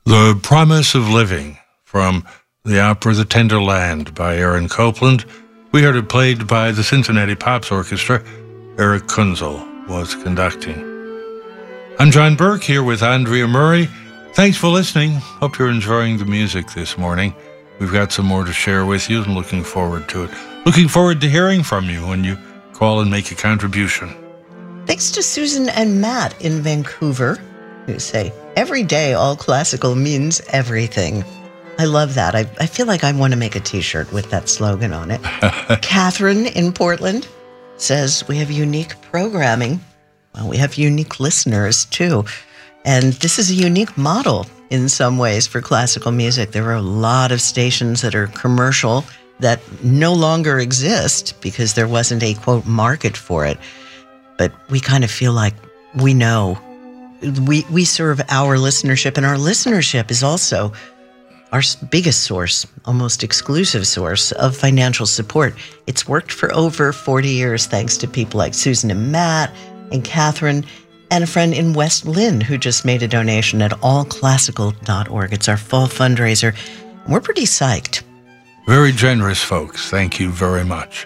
The Promise of Living from the opera The Tender Land by Aaron Copland. We heard it played by the Cincinnati Pops Orchestra. Eric Kunzel was conducting. I'm John Burke here with Andrea Murray. Thanks for listening. Hope you're enjoying the music this morning. We've got some more to share with you and looking forward to it. Looking forward to hearing from you when you call and make a contribution. Thanks to Susan and Matt in Vancouver, who say, every day all classical means everything. I love that. I feel like I want to make a t-shirt with that slogan on it. Catherine in Portland says, we have unique programming. Well, we have unique listeners too. And this is a unique model in some ways for classical music. There are a lot of stations that are commercial that no longer exist because there wasn't a, quote, market for it. But we kind of feel like we know. We serve our listenership, and our listenership is also our biggest source, almost exclusive source of financial support. It's worked for over 40 years thanks to people like Susan and Matt and Catherine and a friend in West Lynn who just made a donation at allclassical.org. It's our fall fundraiser. We're pretty psyched. Very generous folks. Thank you very much.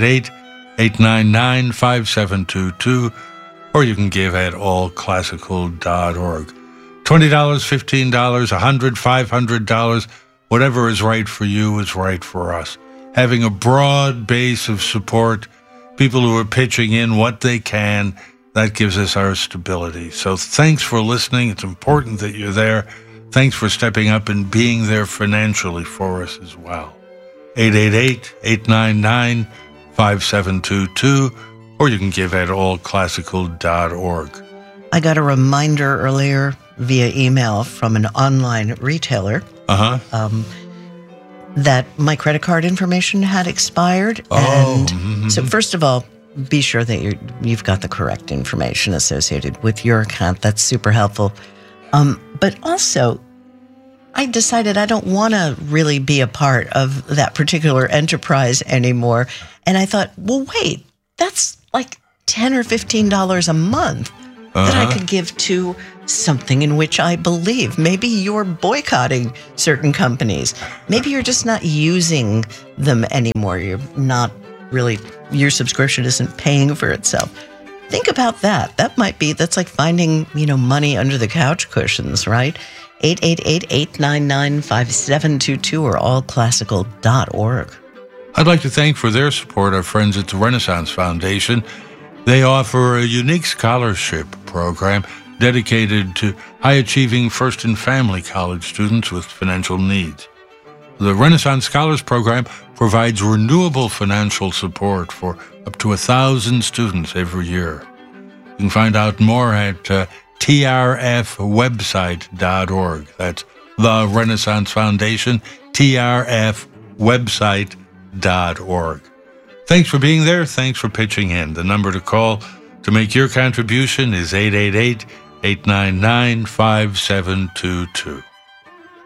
888-899-5722. Or you can give at allclassical.org. $20, $15, $100, $500, whatever is right for you is right for us. Having a broad base of support, people who are pitching in what they can, that gives us our stability. So thanks for listening. It's important that you're there. Thanks for stepping up and being there financially for us as well. 888-899-5722. Or you can give at allclassical.org. I got a reminder earlier via email from an online retailer that my credit card information had expired. So first of all, be sure that you've got the correct information associated with your account. That's super helpful. But also, I decided I don't want to really be a part of that particular enterprise anymore. And I thought, well, wait, that's like $10 or $15 a month that I could give to something in which I believe. Maybe you're boycotting certain companies. Maybe you're just not using them anymore. You're not really, your subscription isn't paying for itself. Think about that. That's like finding, money under the couch cushions, right? 888-899-5722 or allclassical.org. I'd like to thank for their support our friends at the Renaissance Foundation. They offer a unique scholarship program dedicated to high-achieving first and family college students with financial needs. The Renaissance Scholars Program provides renewable financial support for up to 1,000 students every year. You can find out more at trfwebsite.org. That's the Renaissance Foundation, trfwebsite.org. Thanks for being there. Thanks for pitching in. The number to call to make your contribution is 888-899-5722.